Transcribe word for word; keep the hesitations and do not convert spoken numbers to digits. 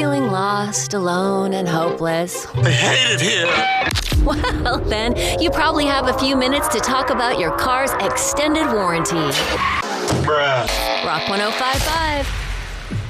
feeling lost, alone, and hopeless? I hate it here. Well, then, you probably have a few minutes to talk about your car's extended warranty. Bruh. Rock one oh five point five.